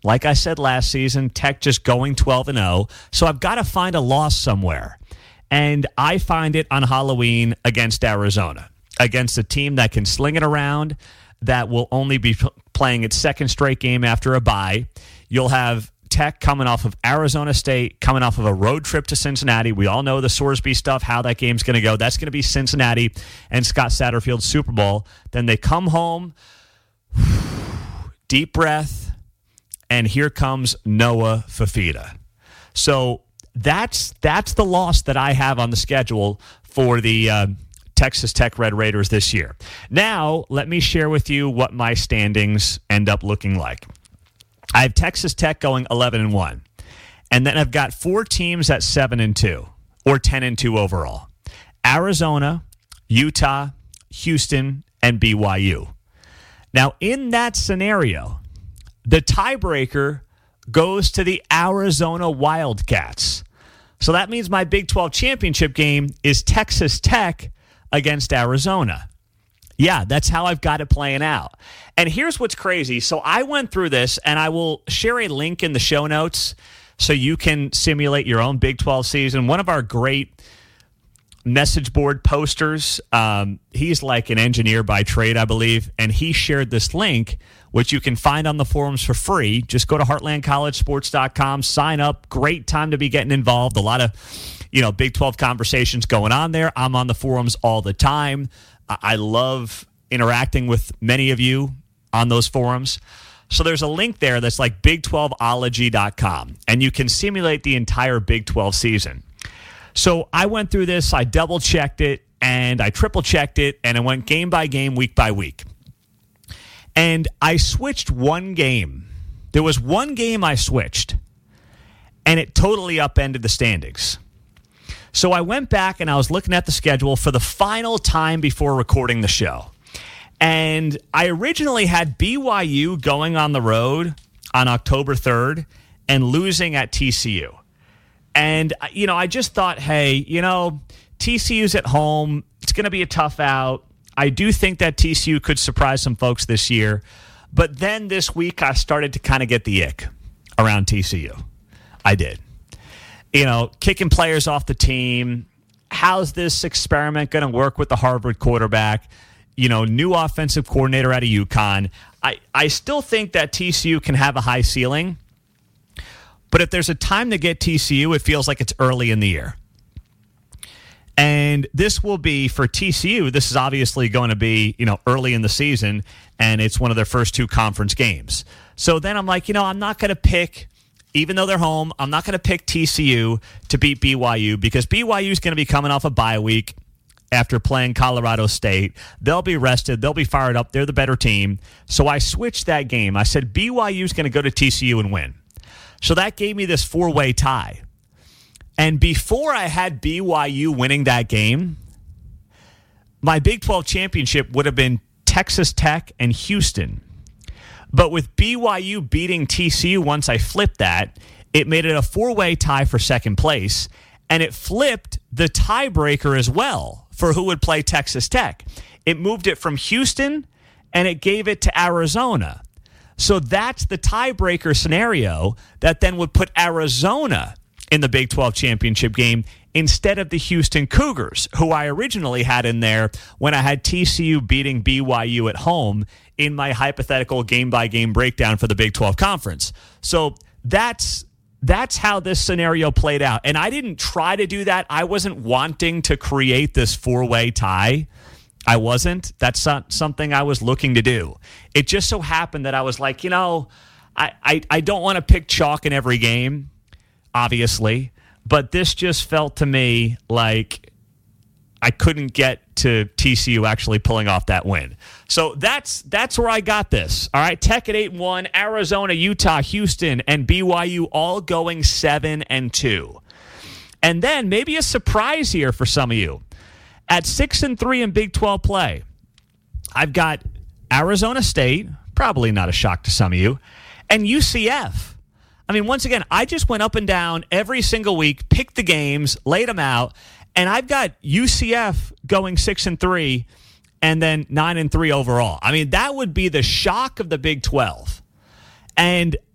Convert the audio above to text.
Like I said last season, Tech just going 12-0. So I've got to find a loss somewhere. And I find it on Halloween against Arizona, against a team that can sling it around, that will only be playing its second straight game after a bye. You'll have Tech coming off of Arizona State, coming off of a road trip to Cincinnati. We all know the Sorsby stuff, how that game's going to go. That's going to be Cincinnati and Scott Satterfield's Super Bowl. Then they come home, deep breath, and here comes Noah Fifita. So that's the loss that I have on the schedule for the Texas Tech Red Raiders this year. Now, let me share with you what my standings end up looking like. I have Texas Tech going 11-1. And then I've got 4 teams at 7-2 or 10-2 overall. Arizona, Utah, Houston, and BYU. Now, in that scenario, the tiebreaker goes to the Arizona Wildcats. So that means my Big 12 championship game is Texas Tech against Arizona. Yeah, that's how I've got it playing out. And here's what's crazy. So I went through this, and I will share a link in the show notes so you can simulate your own Big 12 season. One of our great message board posters, he's like an engineer by trade, I believe, and he shared this link, which you can find on the forums for free. Just go to heartlandcollegesports.com, sign up. Great time to be getting involved. A lot of, Big 12 conversations going on there. I'm on the forums all the time. I love interacting with many of you on those forums. So there's a link there that's like big12ology.com, and you can simulate the entire Big 12 season. So I went through this, I double-checked it, and I triple-checked it, and I went game by game, week by week. And I switched one game. There was one game I switched, and it totally upended the standings. So I went back and I was looking at the schedule for the final time before recording the show. And I originally had BYU going on the road on October 3rd and losing at TCU. And, I just thought, hey, TCU's at home. It's going to be a tough out. I do think that TCU could surprise some folks this year. But then this week I started to kind of get the ick around TCU. I did. Kicking players off the team. How's this experiment going to work with the Harvard quarterback? New offensive coordinator out of UConn. I still think that TCU can have a high ceiling. But if there's a time to get TCU, it feels like it's early in the year. And this will be, for TCU, this is obviously going to be, early in the season, and it's one of their first 2 conference games. So then I'm like, I'm not going to pick, even though they're home, I'm not going to pick TCU to beat BYU because BYU is going to be coming off a bye week after playing Colorado State. They'll be rested. They'll be fired up. They're the better team. So I switched that game. I said BYU is going to go to TCU and win. So that gave me this 4-way tie. And before I had BYU winning that game, my Big 12 championship would have been Texas Tech and Houston. But with BYU beating TCU once I flipped that, it made it a 4-way tie for second place, and it flipped the tiebreaker as well for who would play Texas Tech. It moved it from Houston, and it gave it to Arizona. So that's the tiebreaker scenario that then would put Arizona in the Big 12 championship game instead of the Houston Cougars, who I originally had in there when I had TCU beating BYU at home in my hypothetical game-by-game breakdown for the Big 12 Conference. So that's how this scenario played out. And I didn't try to do that. I wasn't wanting to create this 4-way tie. I wasn't. That's not something I was looking to do. It just so happened that I was like, I don't want to pick chalk in every game, obviously, but this just felt to me like I couldn't get to TCU actually pulling off that win. So that's where I got this. All right, Tech at 8-1, Arizona, Utah, Houston, and BYU all going 7-2. And then maybe a surprise here for some of you. At 6-3 in Big 12 play, I've got Arizona State, probably not a shock to some of you, and UCF. I mean, once again, I just went up and down every single week, picked the games, laid them out, and I've got UCF going 6-3 and then 9-3 overall. I mean, that would be the shock of the Big 12. And